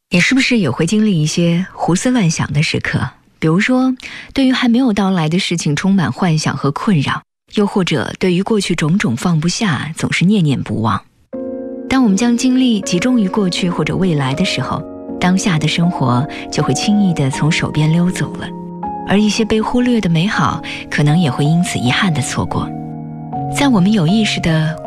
你是不是也会经历一些胡思乱想的时刻？比如说，对于还没有到来的事情充满幻想和困扰，又或者对于过去种种放不下，总是念念不忘。当我们将精力集中于过去或者未来的时候，当下的生活就会轻易地从手边溜走了，而一些被忽略的美好，可能也会因此遗憾地错过。在我们有意识的